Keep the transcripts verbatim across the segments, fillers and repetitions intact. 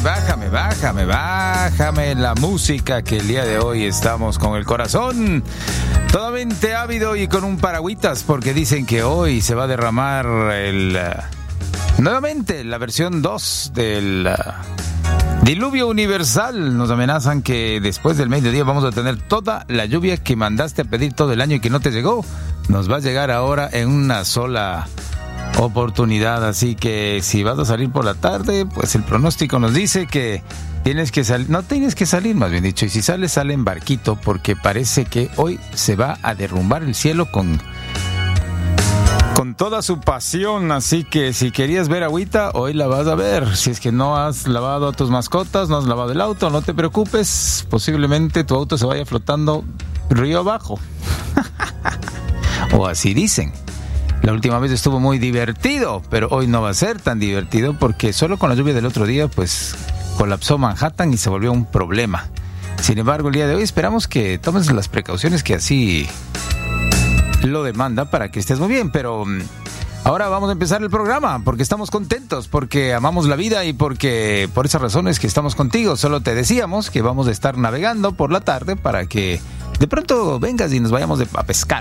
bájame, bájame, bájame la música, que el día de hoy estamos con el corazón totalmente ávido y con un paragüitas, porque dicen que hoy se va a derramar el uh, nuevamente la versión dos del uh, diluvio universal. Nos amenazan que después del mediodía vamos a tener toda la lluvia que mandaste a pedir todo el año y que no te llegó. Nos va a llegar ahora en una sola oportunidad, así que si vas a salir por la tarde, pues el pronóstico nos dice que tienes que salir, no tienes que salir, más bien dicho, y si sales, sale en barquito, porque parece que hoy se va a derrumbar el cielo con con toda su pasión, así que si querías ver agüita, hoy la vas a ver. Si es que no has lavado a tus mascotas, no has lavado el auto, no te preocupes, posiblemente tu auto se vaya flotando río abajo. O así dicen. La última vez estuvo muy divertido, pero hoy no va a ser tan divertido porque solo con la lluvia del otro día pues colapsó Manhattan y se volvió un problema. Sin embargo, el día de hoy esperamos que tomes las precauciones que así lo demanda para que estés muy bien. Pero ahora vamos a empezar el programa porque estamos contentos, porque amamos la vida y porque por esas razones que estamos contigo. Solo te decíamos que vamos a estar navegando por la tarde para que de pronto vengas y nos vayamos de, a pescar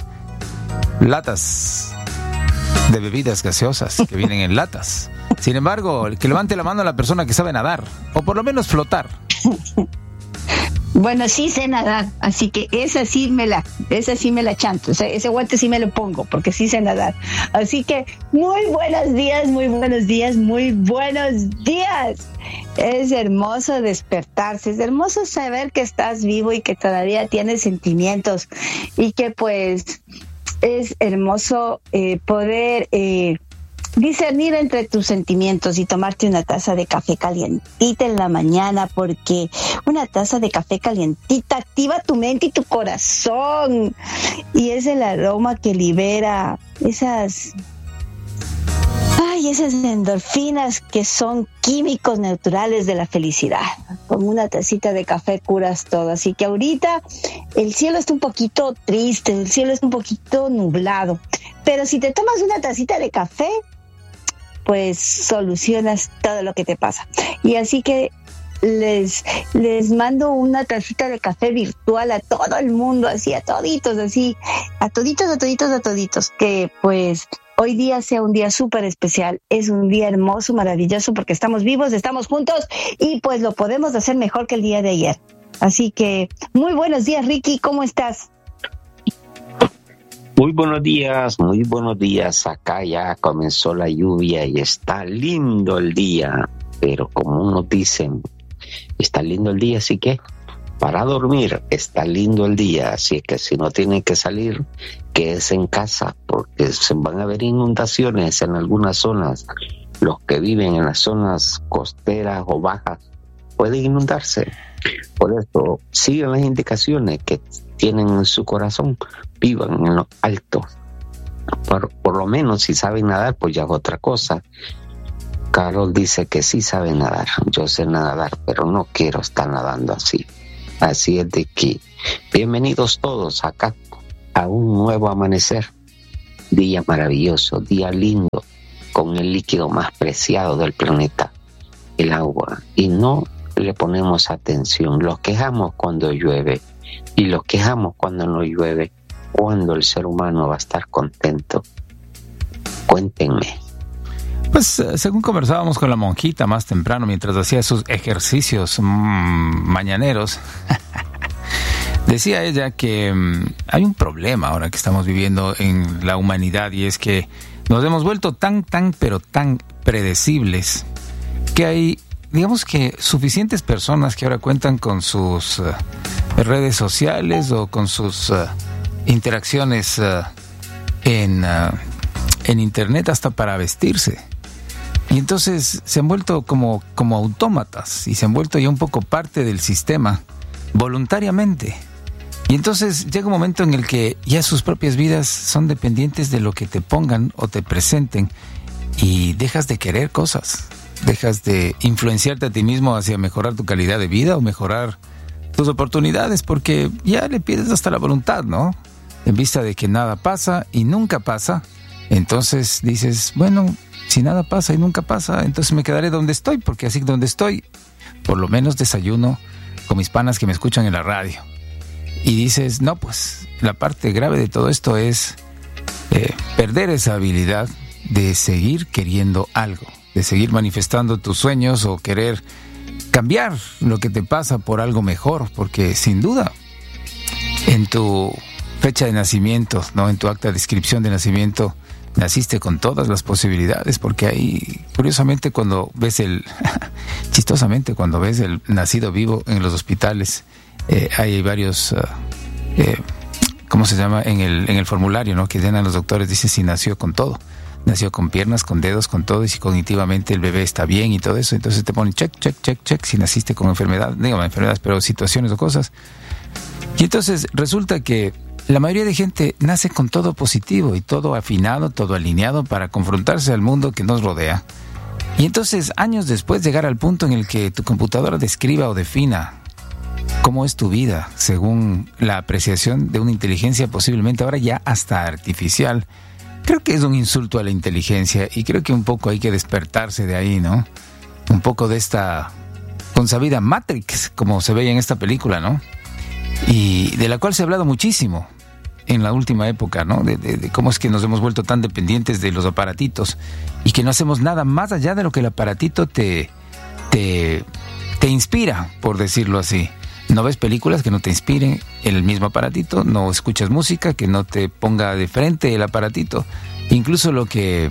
latas de bebidas gaseosas que vienen en latas. Sin embargo, que levante la mano a la persona que sabe nadar, o por lo menos flotar. Bueno, sí sé nadar, así que esa sí me la, esa sí me la chanto, ese, ese guante sí me lo pongo, porque sí sé nadar. Así que muy buenos días, muy buenos días, muy buenos días. Es hermoso despertarse, es hermoso saber que estás vivo y que todavía tienes sentimientos y que pues es hermoso eh, poder eh, discernir entre tus sentimientos y tomarte una taza de café calientita en la mañana, porque una taza de café calientita activa tu mente y tu corazón y es el aroma que libera esas ay, esas endorfinas que son químicos naturales de la felicidad. Con una tacita de café curas todo. Así que ahorita el cielo está un poquito triste, el cielo está un poquito nublado. Pero si te tomas una tacita de café, pues solucionas todo lo que te pasa. Y así que les, les mando una tacita de café virtual a todo el mundo, así a toditos, así, a toditos, a toditos, a toditos, que pues hoy día sea un día súper especial, es un día hermoso, maravilloso, porque estamos vivos, estamos juntos y pues lo podemos hacer mejor que el día de ayer. Así que muy buenos días, Ricky, ¿cómo estás? Muy buenos días, muy buenos días. Acá ya comenzó la lluvia y está lindo el día, pero como unos dicen, está lindo el día, así que para dormir está lindo el día, así que si no tienen que salir, quédense en casa porque se van a ver inundaciones en algunas zonas. Los que viven en las zonas costeras o bajas pueden inundarse. Por eso sigan las indicaciones que tienen en su corazón, vivan en lo alto. Por, por lo menos si saben nadar, pues ya es otra cosa. Carol dice que sí sabe nadar, yo sé nadar, pero no quiero estar nadando así. Así es de que bienvenidos todos acá a un nuevo amanecer, día maravilloso, día lindo, con el líquido más preciado del planeta, el agua, y no le ponemos atención, los quejamos cuando llueve y los quejamos cuando no llueve. ¿Cuándo el ser humano va a estar contento? Cuéntenme. Pues según conversábamos con la monjita más temprano mientras hacía sus ejercicios mmm, mañaneros, decía ella que mmm, hay un problema ahora que estamos viviendo en la humanidad, y es que nos hemos vuelto tan, tan, pero tan predecibles que hay, digamos que suficientes personas que ahora cuentan con sus uh, redes sociales o con sus uh, interacciones uh, en, uh, en internet hasta para vestirse. Y entonces se han vuelto como, como autómatas y se han vuelto ya un poco parte del sistema voluntariamente. Y entonces llega un momento en el que ya sus propias vidas son dependientes de lo que te pongan o te presenten y dejas de querer cosas, dejas de influenciarte a ti mismo hacia mejorar tu calidad de vida o mejorar tus oportunidades, porque ya le pierdes hasta la voluntad, ¿no? En vista de que nada pasa y nunca pasa, Entonces dices, bueno, si nada pasa y nunca pasa, entonces me quedaré donde estoy, porque así donde estoy, por lo menos desayuno con mis panas que me escuchan en la radio. Y dices, no, pues la parte grave de todo esto es eh, perder esa habilidad de seguir queriendo algo, de seguir manifestando tus sueños o querer cambiar lo que te pasa por algo mejor, porque sin duda en tu fecha de nacimiento, no, en tu acta de descripción de nacimiento, naciste con todas las posibilidades, porque ahí, curiosamente, cuando ves el, chistosamente, cuando ves el nacido vivo en los hospitales, eh, hay varios, uh, eh, ¿cómo se llama? En el, en el formulario, ¿no? Que llenan los doctores, dice si nació con todo. Nació con piernas, con dedos, con todo, y si cognitivamente el bebé está bien y todo eso, entonces te ponen check, check, check, check, si naciste con enfermedad, digo, enfermedades, pero situaciones o cosas. Y entonces resulta que la mayoría de gente nace con todo positivo y todo afinado, todo alineado para confrontarse al mundo que nos rodea. Y entonces, años después, llegar al punto en el que tu computadora describa o defina cómo es tu vida, según la apreciación de una inteligencia posiblemente ahora ya hasta artificial, creo que es un insulto a la inteligencia, y creo que un poco hay que despertarse de ahí, ¿no? Un poco de esta consabida Matrix, como se veía en esta película, ¿no? Y de la cual se ha hablado muchísimo en la última época, ¿no? De, de, de cómo es que nos hemos vuelto tan dependientes de los aparatitos y que no hacemos nada más allá de lo que el aparatito te, te, te inspira, por decirlo así. No ves películas que no te inspiren el mismo aparatito, no escuchas música que no te ponga de frente el aparatito. Incluso lo que,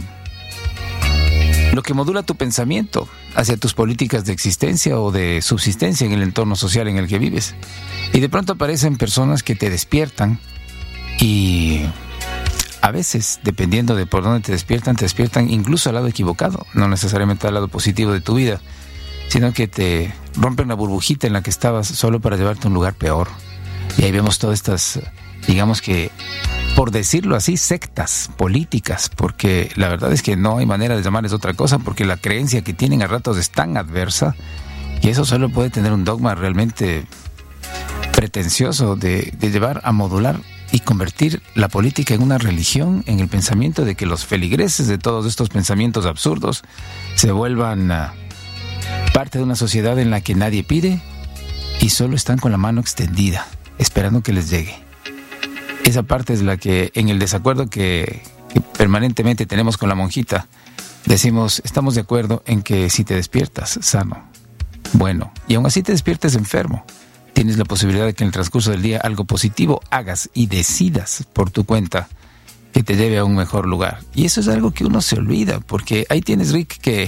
lo que modula tu pensamiento hacia tus políticas de existencia o de subsistencia en el entorno social en el que vives. Y de pronto aparecen personas que te despiertan y a veces, dependiendo de por dónde te despiertan, te despiertan incluso al lado equivocado, no necesariamente al lado positivo de tu vida, sino que te rompen la burbujita en la que estabas solo para llevarte a un lugar peor. Y ahí vemos todas estas, digamos que, por decirlo así, sectas políticas, porque la verdad es que no hay manera de llamarles otra cosa, porque la creencia que tienen a ratos es tan adversa que eso solo puede tener un dogma realmente pretencioso de, de llevar a modular y convertir la política en una religión, en el pensamiento de que los feligreses de todos estos pensamientos absurdos se vuelvan uh, parte de una sociedad en la que nadie pide y solo están con la mano extendida, esperando que les llegue. Esa parte es la que, en el desacuerdo que, que permanentemente tenemos con la monjita, decimos, estamos de acuerdo en que si te despiertas sano, bueno, y aún así te despiertes enfermo, tienes la posibilidad de que en el transcurso del día algo positivo hagas y decidas por tu cuenta que te lleve a un mejor lugar. Y eso es algo que uno se olvida, porque ahí tienes, Rick, que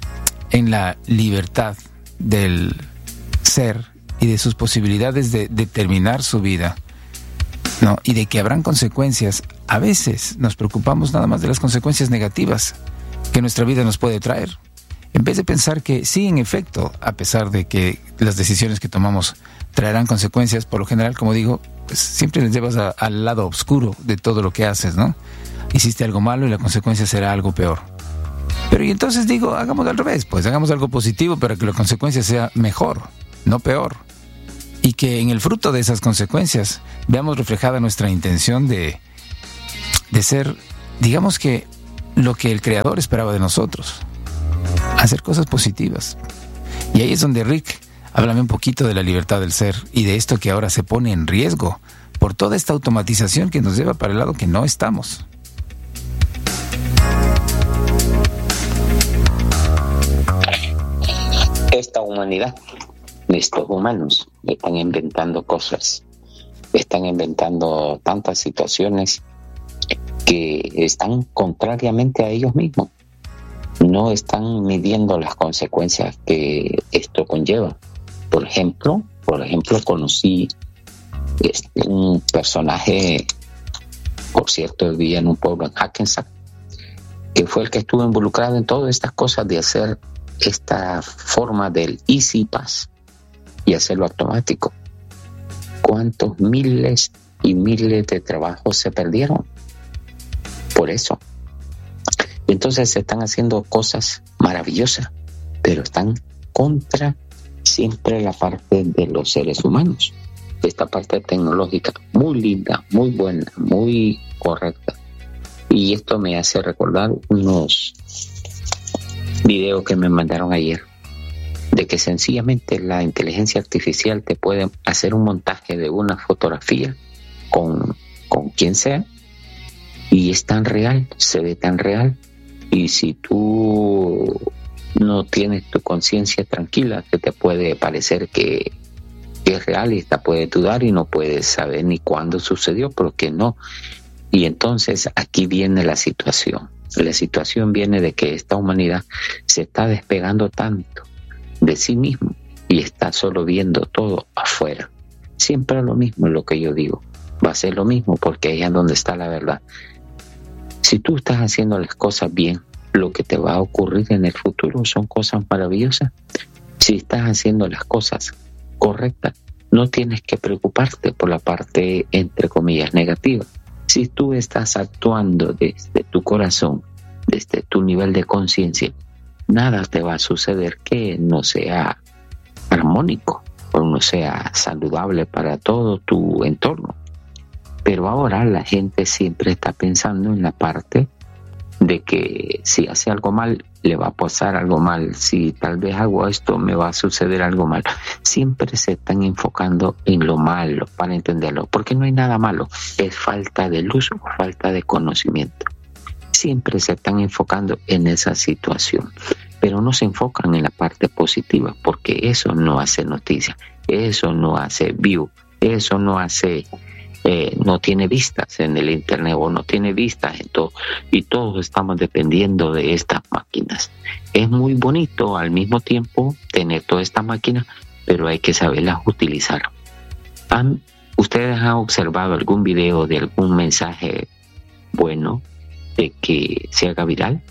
en la libertad del ser y de sus posibilidades de determinar su vida, ¿no? Y de que habrán consecuencias, a veces nos preocupamos nada más de las consecuencias negativas que nuestra vida nos puede traer, en vez de pensar que sí, en efecto, a pesar de que las decisiones que tomamos traerán consecuencias, por lo general, como digo, pues siempre les llevas a, al lado oscuro de todo lo que haces, ¿no? Hiciste algo malo y la consecuencia será algo peor. Pero y entonces digo, hagamos al revés, pues hagamos algo positivo para que la consecuencia sea mejor, no peor. Y que en el fruto de esas consecuencias veamos reflejada nuestra intención de, de ser, digamos que, lo que el Creador esperaba de nosotros. Hacer cosas positivas. Y ahí es donde, Rick, háblame un poquito de la libertad del ser y de esto que ahora se pone en riesgo por toda esta automatización que nos lleva para el lado que no estamos. Esta humanidad, estos humanos, están inventando cosas, están inventando tantas situaciones que están contrariamente a ellos mismos. No están midiendo las consecuencias que esto conlleva. Por ejemplo, por ejemplo, conocí este, un personaje, por cierto, vivía en un pueblo en Hackensack, que fue el que estuvo involucrado en todas estas cosas de hacer esta forma del Easy Pass y hacerlo automático. ¿Cuántos miles y miles de trabajos se perdieron por eso? Entonces se están haciendo cosas maravillosas, pero están contra siempre la parte de los seres humanos. Esta parte tecnológica muy linda, muy buena, muy correcta, Y esto me hace recordar unos videos que me mandaron ayer, de que sencillamente la inteligencia artificial te puede hacer un montaje de una fotografía con, con quien sea, y es tan real, se ve tan real, y si tú no tienes tu conciencia tranquila, que te puede parecer que, que es real, y te puede dudar y no puedes saber ni cuándo sucedió, porque no. Y entonces aquí viene la situación. La situación viene de que esta humanidad se está despegando tanto de sí mismo y está solo viendo todo afuera. Siempre lo mismo es lo que yo digo. Va a ser lo mismo, porque ahí es donde está la verdad. Si tú estás haciendo las cosas bien, lo que te va a ocurrir en el futuro son cosas maravillosas. Si estás haciendo las cosas correctas, no tienes que preocuparte por la parte, entre comillas, negativa. Si tú estás actuando desde tu corazón, desde tu nivel de conciencia, nada te va a suceder que no sea armónico o no sea saludable para todo tu entorno. Pero ahora la gente siempre está pensando en la parte de que si hace algo mal, le va a pasar algo mal. Si tal vez hago esto, me va a suceder algo mal. Siempre se están enfocando en lo malo para entenderlo, porque no hay nada malo. Es falta de luz o falta de conocimiento. Siempre se están enfocando en esa situación, pero no se enfocan en la parte positiva, porque eso no hace noticia, eso no hace view, eso no hace... Eh, no tiene vistas en el internet o no tiene vistas en todo, y todos estamos dependiendo de estas máquinas. Es muy bonito al mismo tiempo tener todas estas máquinas, pero hay que saberlas utilizar. ¿Han, ¿Ustedes han observado algún video de algún mensaje bueno de que se haga viral?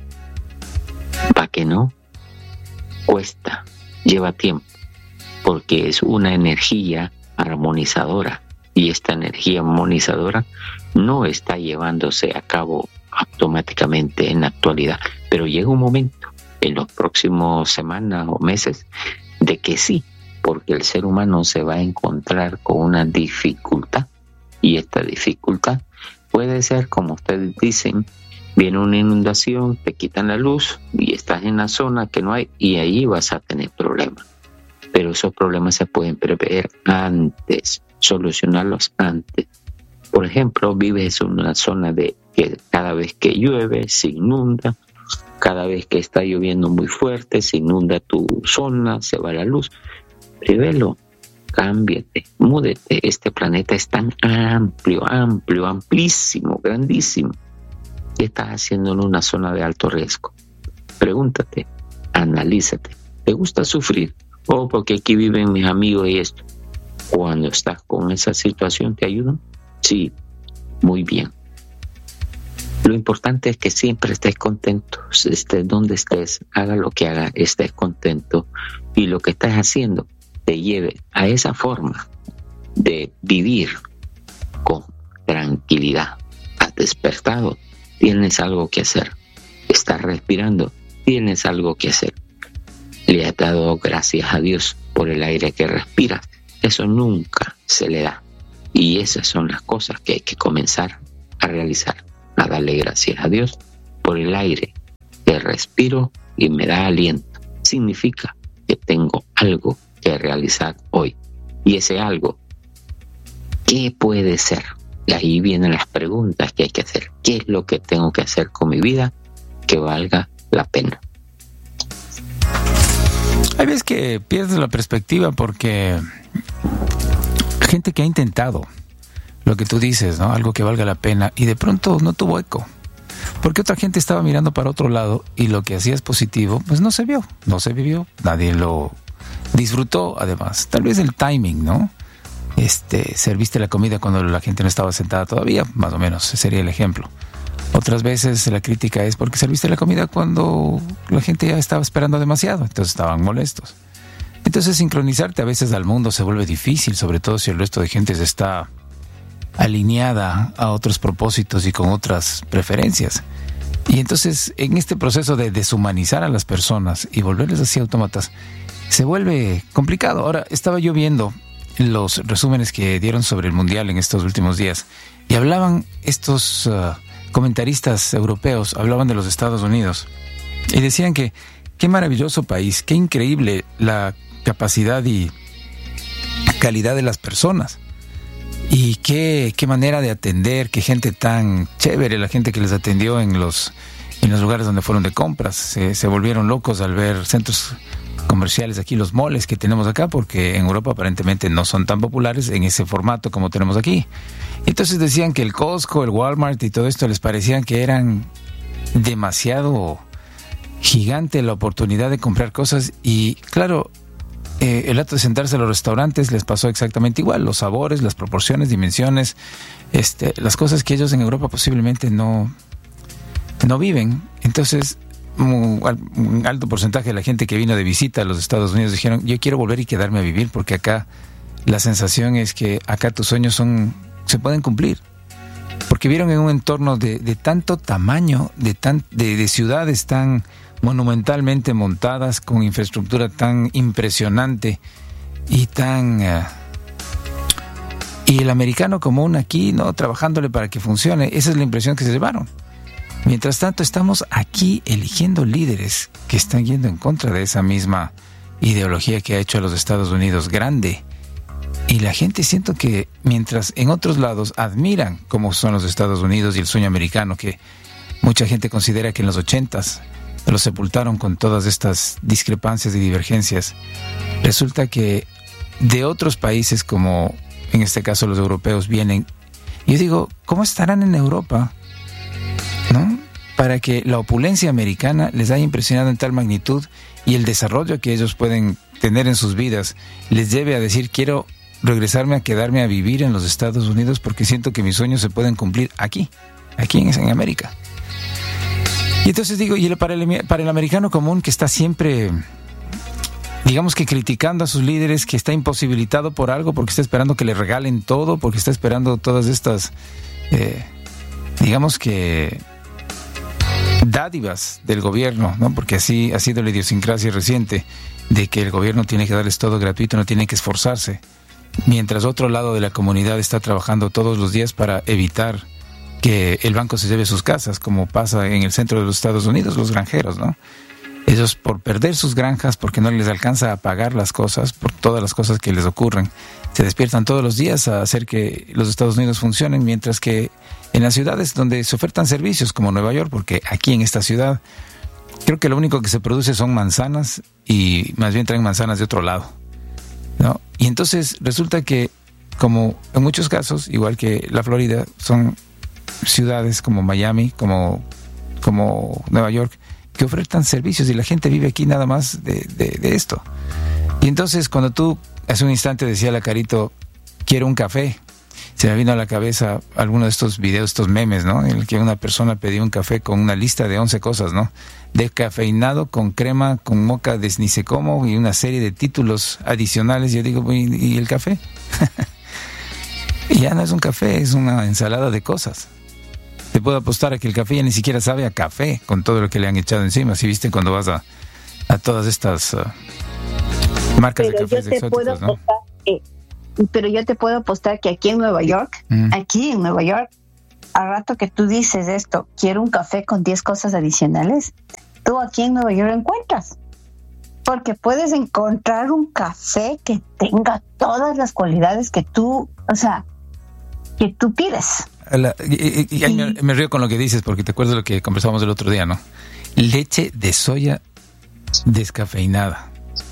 ¿Para qué no? Cuesta, lleva tiempo, porque es una energía armonizadora. Y esta energía armonizadora no está llevándose a cabo automáticamente en la actualidad, pero llega un momento en los próximos semanas o meses de que sí, porque el ser humano se va a encontrar con una dificultad, y esta dificultad puede ser, como ustedes dicen, viene una inundación, te quitan la luz y estás en la zona que no hay, y ahí vas a tener problemas. Pero esos problemas se pueden prever antes, solucionarlos antes. Por ejemplo, vives en una zona de que cada vez que llueve se inunda, cada vez que está lloviendo muy fuerte se inunda tu zona, se va la luz. Prevelo, cámbiate, múdete. Este planeta es tan amplio, amplio, amplísimo, grandísimo. ¿Qué estás haciendo en una zona de alto riesgo? Pregúntate, analízate. ¿Te gusta sufrir? Oh, porque aquí viven mis amigos y esto. Cuando estás con esa situación, ¿te ayudan? Sí, muy bien. Lo importante es que siempre estés contento, estés donde estés, haga lo que haga, estés contento, y lo que estás haciendo te lleve a esa forma de vivir con tranquilidad. Has despertado, tienes algo que hacer. Estás respirando, tienes algo que hacer. Le has dado gracias a Dios por el aire que respiras. Eso nunca se le da. Y esas son las cosas que hay que comenzar a realizar. A darle gracias a Dios por el aire que respiro y me da aliento. Significa que tengo algo que realizar hoy. Y ese algo, ¿qué puede ser? Y ahí vienen las preguntas que hay que hacer. ¿Qué es lo que tengo que hacer con mi vida que valga la pena? Hay veces que pierdes la perspectiva porque gente que ha intentado lo que tú dices, ¿no? Algo que valga la pena, y de pronto no tuvo eco. Porque otra gente estaba mirando para otro lado y lo que hacías positivo, pues no se vio, no se vivió, nadie lo disfrutó. Además, tal vez el timing, ¿no? Este, serviste la comida cuando la gente no estaba sentada todavía, más o menos, ese sería el ejemplo. Otras veces la crítica es porque serviste la comida cuando la gente ya estaba esperando demasiado, entonces estaban molestos. Entonces sincronizarte a veces al mundo se vuelve difícil, sobre todo si el resto de gente se está alineada a otros propósitos y con otras preferencias. Y entonces en este proceso de deshumanizar a las personas y volverles así autómatas, se vuelve complicado. Ahora, estaba yo viendo los resúmenes que dieron sobre el Mundial en estos últimos días y hablaban estos uh, comentaristas europeos hablaban de los Estados Unidos y decían que qué maravilloso país, qué increíble la capacidad y calidad de las personas y qué, qué manera de atender, qué gente tan chévere, la gente que les atendió en los, en los lugares donde fueron de compras. Se, se volvieron locos al ver centros comerciales aquí, los moles que tenemos acá, porque en Europa aparentemente no son tan populares en ese formato como tenemos aquí. Entonces decían que el Costco, el Walmart y todo esto les parecían que eran demasiado gigante la oportunidad de comprar cosas y claro, eh, el acto de sentarse a los restaurantes les pasó exactamente igual, los sabores, las proporciones, dimensiones, este, las cosas que ellos en Europa posiblemente no, no viven. Entonces un, un alto porcentaje de la gente que vino de visita a los Estados Unidos dijeron, yo quiero volver y quedarme a vivir porque acá la sensación es que acá tus sueños son, se pueden cumplir. Porque vieron en un entorno de, de tanto tamaño, de, tan, de, de ciudades tan monumentalmente montadas, con infraestructura tan impresionante y tan... Uh, y el americano común aquí, ¿no? Trabajándole para que funcione. Esa es la impresión que se llevaron. Mientras tanto, estamos aquí eligiendo líderes que están yendo en contra de esa misma ideología que ha hecho a los Estados Unidos grande. Y la gente siento que mientras en otros lados admiran cómo son los Estados Unidos y el sueño americano, que mucha gente considera que en los ochentas los sepultaron con todas estas discrepancias y divergencias, resulta que de otros países como en este caso los europeos vienen, y yo digo, ¿cómo estarán en Europa? ¿No? Para que la opulencia americana les haya impresionado en tal magnitud y el desarrollo que ellos pueden tener en sus vidas les lleve a decir, quiero regresarme a quedarme a vivir en los Estados Unidos porque siento que mis sueños se pueden cumplir aquí, aquí en, en América. Y entonces digo, y para el, para el americano común que está siempre, digamos que criticando a sus líderes, que está imposibilitado por algo, porque está esperando que le regalen todo, porque está esperando todas estas, eh, digamos que dádivas del gobierno, ¿no? Porque así ha sido la idiosincrasia reciente, de que el gobierno tiene que darles todo gratuito, no tiene que esforzarse, mientras otro lado de la comunidad está trabajando todos los días para evitar que el banco se lleve sus casas, como pasa en el centro de los Estados Unidos, los granjeros, ¿no? Ellos por perder sus granjas, porque no les alcanza a pagar las cosas, por todas las cosas que les ocurren, se despiertan todos los días a hacer que los Estados Unidos funcionen, mientras que en las ciudades donde se ofertan servicios, como Nueva York, porque aquí en esta ciudad creo que lo único que se produce son manzanas y más bien traen manzanas de otro lado, ¿no? Y entonces resulta que, como en muchos casos, igual que la Florida, son ciudades como Miami, como, como Nueva York, que ofertan servicios y la gente vive aquí nada más de, de, de esto. Y entonces cuando tú hace un instante decía la Carito, quiero un café, se me vino a la cabeza alguno de estos videos, estos memes, ¿no? En el que una persona pedía un café con una lista de once cosas, ¿no? Descafeinado, con crema, con moca de ni sé cómo, y una serie de títulos adicionales. Yo digo, ¿y, y el café? Y ya no es un café, es una ensalada de cosas. Te puedo apostar a que el café ya ni siquiera sabe a café con todo lo que le han echado encima. ¿Sí viste cuando vas a, a todas estas uh, marcas pero de cafés exóticos, ¿no? Que, pero yo te puedo apostar que aquí en Nueva York, mm. aquí en Nueva York, al rato que tú dices esto, quiero un café con diez cosas adicionales, tú aquí en Nueva York encuentras. Porque puedes encontrar un café que tenga todas las cualidades que tú, o sea, que tú pides. La, y, y, y sí. me, me río con lo que dices porque te acuerdas de lo que conversamos el otro día, ¿no? Leche de soya descafeinada.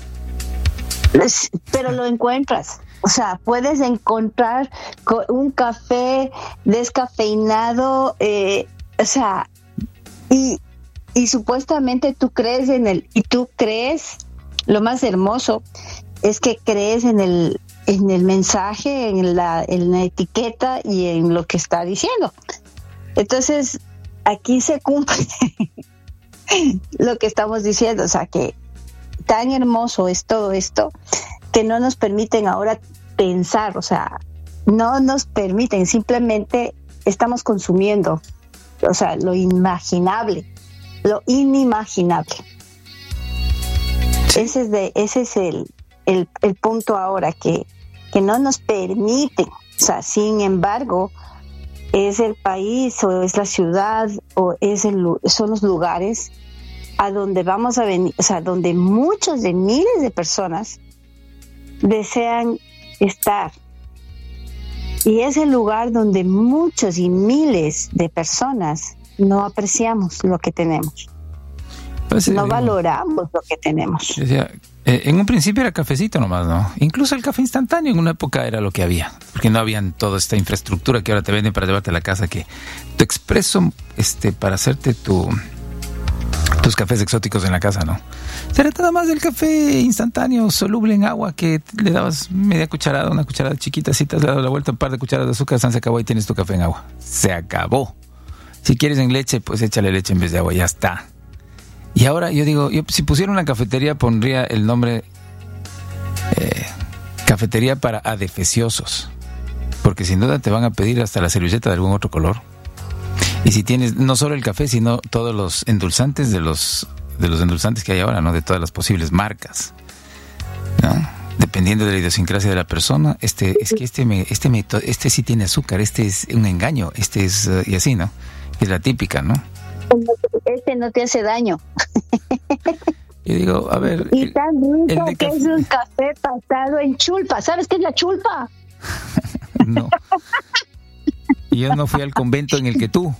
Pero lo encuentras. O sea, puedes encontrar un café descafeinado, eh, o sea, y, y supuestamente tú crees en el, y tú crees, lo más hermoso es que crees en el en el mensaje, en la, en la etiqueta y en lo que está diciendo. Entonces, aquí se cumple lo que estamos diciendo, o sea, que tan hermoso es todo esto que no nos permiten ahora pensar, o sea, no nos permiten, simplemente estamos consumiendo, o sea, lo inimaginable, lo inimaginable. Ese es de, ese es el, el, el punto ahora que, que no nos permiten, o sea, sin embargo, es el país o es la ciudad o es el, son los lugares a donde vamos a venir, o sea, donde muchos de miles de personas desean estar. Y es el lugar donde muchos y miles de personas no apreciamos lo que tenemos. Pues, no digo, valoramos lo que tenemos. Decía, eh, en un principio era cafecito nomás, ¿no? Incluso el café instantáneo en una época era lo que había, porque no habían toda esta infraestructura que ahora te venden para llevarte a la casa, que tu expreso este, para hacerte tu tus cafés exóticos en la casa, ¿no? Se trata más del café instantáneo, soluble en agua, que le dabas media cucharada, una cucharada chiquita, así te has dado la vuelta, un par de cucharadas de azúcar, se acabó y tienes tu café en agua. Se acabó. Si quieres en leche, pues échale leche en vez de agua, ya está. Y ahora yo digo, yo si pusiera una cafetería pondría el nombre eh, cafetería para adefesiosos, porque sin duda te van a pedir hasta la servilleta de algún otro color. Y si tienes no solo el café, sino todos los endulzantes de los de los endulzantes que hay ahora, ¿no? De todas las posibles marcas, ¿no? Dependiendo de la idiosincrasia de la persona, este es que este me, este me, este sí tiene azúcar, este es un engaño, este es uh, y así, ¿no? Es la típica, ¿no? Este no te hace daño. Y digo, a ver, y el, tan rico que café... es un café pasado en chulpa. ¿Sabes qué es la chulpa? No. Yo no fui al convento en el que tú.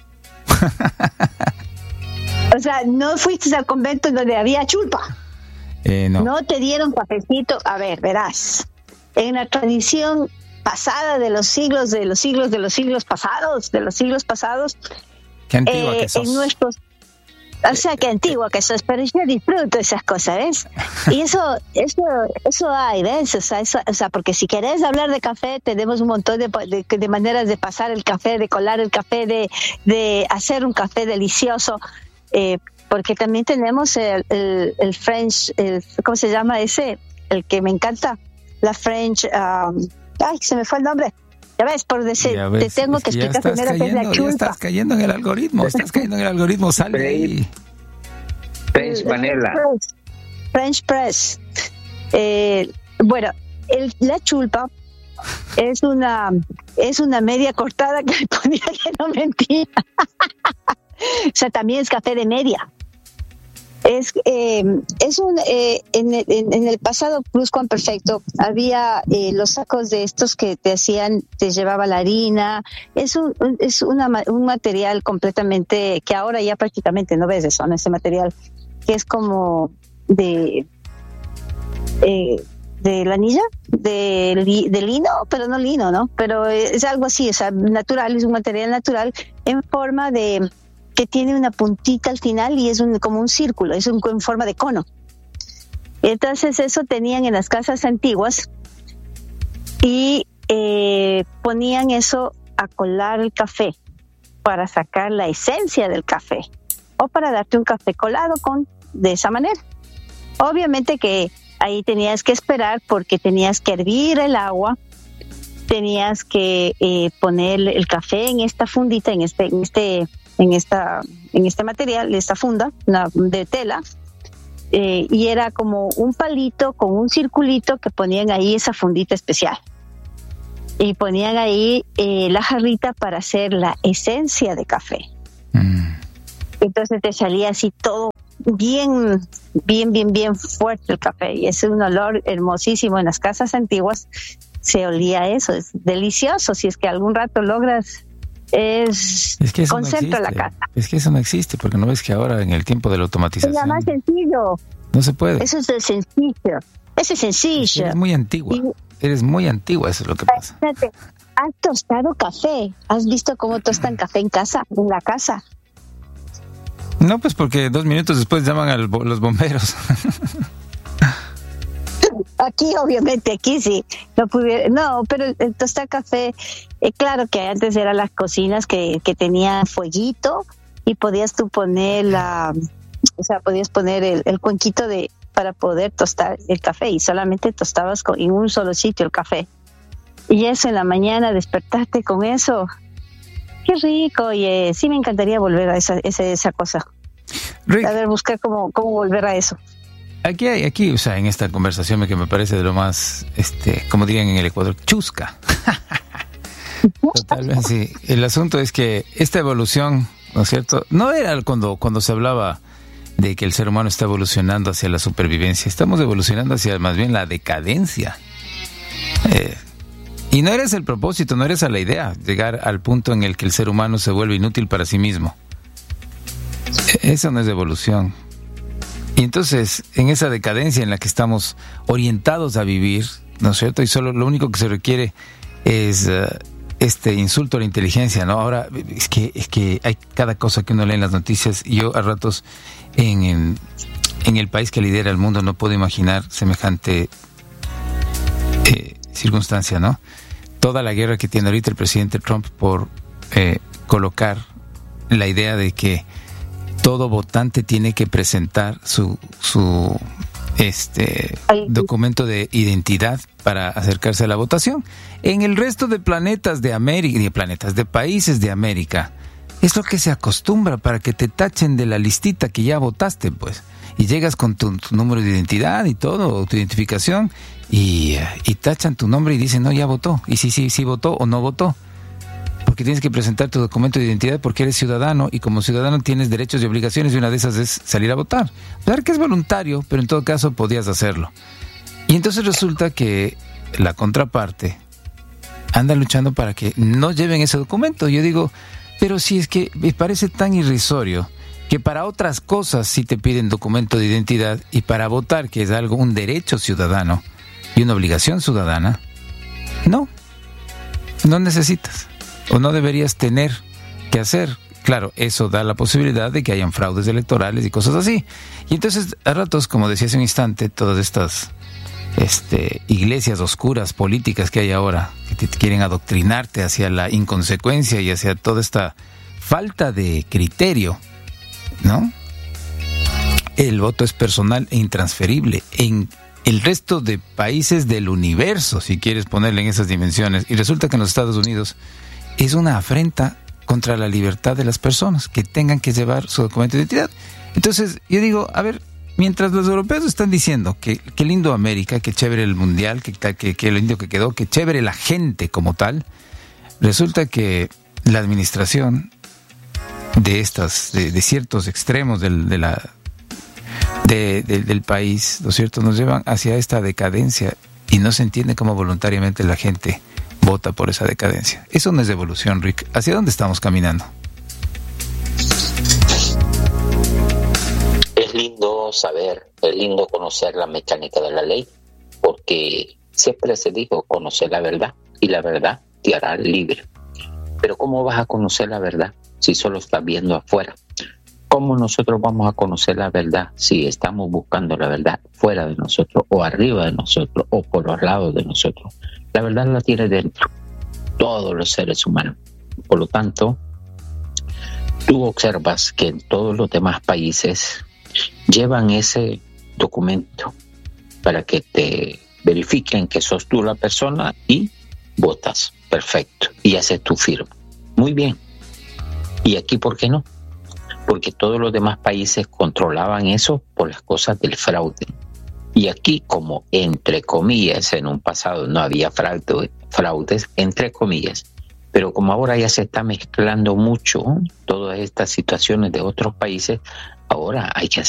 O sea, no fuiste al convento donde había chulpa. Eh, no. No te dieron cafecito. A ver, verás. En la tradición pasada de los siglos, de los siglos, de los siglos pasados, de los siglos pasados. Qué antigua eh, que sos. En nuestros, o sea, qué antigua que sos, pero yo disfruto esas cosas, ¿ves? Y eso, eso, eso hay, ¿ves? O sea, eso, o sea, porque si querés hablar de café, tenemos un montón de, de, de maneras de pasar el café, de colar el café, de, de hacer un café delicioso, eh, porque también tenemos el, el, el French, el, ¿cómo se llama ese? El que me encanta, la French, um, ay, se me fue el nombre. Ya ves, por decir, ves, te tengo que explicar primero qué es la chulpa. Ya estás cayendo en el algoritmo, estás cayendo en el algoritmo, sale de ahí. French Vanilla. French Press. Eh, bueno, el, la chulpa es una es una media cortada que le ponía que no mentía. O sea, también es café de media. Es eh, es un eh, en, en, en el pasado pluscuamperfecto había eh, los sacos de estos que te hacían, te llevaba la harina. Es un es una, un material completamente que ahora ya prácticamente no ves eso, ¿no? Ese material que es como de eh, de lanilla, de, li, de lino, pero no lino, ¿no? Pero es algo así, o sea, natural, es un material natural en forma de que tiene una puntita al final y es un, como un círculo, es un, en forma de cono. Entonces eso tenían en las casas antiguas y eh, ponían eso a colar el café para sacar la esencia del café o para darte un café colado con de esa manera. Obviamente que ahí tenías que esperar porque tenías que hervir el agua, tenías que eh, poner el café en esta fundita, en este, en este en esta en este material, esta funda una, de tela, eh, y era como un palito con un circulito que ponían ahí esa fundita especial y ponían ahí eh, la jarrita para hacer la esencia de café. Mm. Entonces te salía así todo bien bien bien bien fuerte el café y es un olor hermosísimo. En las casas antiguas se olía eso, es delicioso. Si es que algún rato logras Es, es que eso concepto no la casa. Es que eso no existe, porque no ves que ahora en el tiempo de la automatización... Es más sencillo. No se puede. Eso es sencillo. Eso es sencillo. Es que eres muy antigua. Y, eres muy antigua, eso es lo que pasa. Espérate, ¿has tostado café? ¿Has visto cómo tostan café en casa, en la casa? No, pues porque dos minutos después llaman a los bomberos. Aquí, obviamente, aquí sí. No pudiera, no, pero el tostar café, eh, claro que antes eran las cocinas que, que tenían fueguito y podías tú poner la, o sea, podías poner el, el cuenquito de para poder tostar el café y solamente tostabas con, en un solo sitio el café. Y eso en la mañana, despertarte con eso, qué rico. Oye, sí me encantaría volver a esa, esa, esa cosa. Rick, a ver, buscar cómo, cómo volver a eso. Aquí hay, aquí, o sea, en esta conversación que me parece de lo más, este, como dirían en el Ecuador, chusca. Totalmente, sí. El asunto es que esta evolución, ¿no es cierto? No era cuando, cuando se hablaba de que el ser humano está evolucionando hacia la supervivencia. Estamos evolucionando hacia más bien la decadencia. Eh, y no eres el propósito, no eres a la idea, llegar al punto en el que el ser humano se vuelve inútil para sí mismo. Eso no es evolución. Y entonces, en esa decadencia en la que estamos orientados a vivir, ¿no es cierto? Y solo lo único que se requiere es uh, este insulto a la inteligencia, ¿no? Ahora, es que es que hay cada cosa que uno lee en las noticias, y yo a ratos en, en, en el país que lidera el mundo no puedo imaginar semejante eh, circunstancia, ¿no? Toda la guerra que tiene ahorita el presidente Trump por eh, colocar la idea de que todo votante tiene que presentar su su este documento de identidad para acercarse a la votación. En el resto de planetas de América, de planetas de países de América, es lo que se acostumbra para que te tachen de la listita que ya votaste, pues. Y llegas con tu, tu número de identidad y todo, tu identificación, y, y tachan tu nombre y dicen, no, ya votó. Y sí, sí, sí votó o no votó. Porque tienes que presentar tu documento de identidad porque eres ciudadano, y como ciudadano tienes derechos y obligaciones, y una de esas es salir a votar. Claro que es voluntario, pero en todo caso podías hacerlo. Y entonces resulta que la contraparte anda luchando para que no lleven ese documento. Yo digo, pero si es que me parece tan irrisorio que para otras cosas sí te piden documento de identidad, y para votar, que es algo, un derecho ciudadano y una obligación ciudadana, no, no necesitas. O no deberías tener que hacer. Claro, eso da la posibilidad de que hayan fraudes electorales y cosas así. Y entonces, a ratos, como decía hace un instante, todas estas este, iglesias oscuras políticas que hay ahora, que te quieren adoctrinarte hacia la inconsecuencia y hacia toda esta falta de criterio, ¿no? El voto es personal e intransferible. En el resto de países del universo, si quieres ponerle en esas dimensiones, y resulta que en los Estados Unidos es una afrenta contra la libertad de las personas que tengan que llevar su documento de identidad. Entonces, yo digo, a ver, mientras los europeos están diciendo que qué lindo América, que chévere el mundial, que, que, que lindo que quedó, que chévere la gente como tal, resulta que la administración de estas, de, de ciertos extremos del, de la, de, de, del país, ¿no es cierto?, nos llevan hacia esta decadencia, y no se entiende cómo voluntariamente la gente vota por esa decadencia. Eso no es evolución, Rick. ¿Hacia dónde estamos caminando? Es lindo saber, es lindo conocer la mecánica de la ley, porque siempre se dijo conocer la verdad, y la verdad te hará libre. Pero ¿cómo vas a conocer la verdad si solo estás viendo afuera? ¿Cómo nosotros vamos a conocer la verdad si estamos buscando la verdad fuera de nosotros, o arriba de nosotros, o por los lados de nosotros? La verdad la tiene dentro todos los seres humanos. Por lo tanto, tú observas que en todos los demás países llevan ese documento para que te verifiquen que sos tú la persona, y votas. Perfecto. Y haces tu firma. Muy bien. ¿Y aquí por qué no? Porque todos los demás países controlaban eso por las cosas del fraude. Y aquí, como entre comillas, en un pasado no había fraude, fraudes, entre comillas, pero como ahora ya se está mezclando mucho todas estas situaciones de otros países, ahora hay que hacer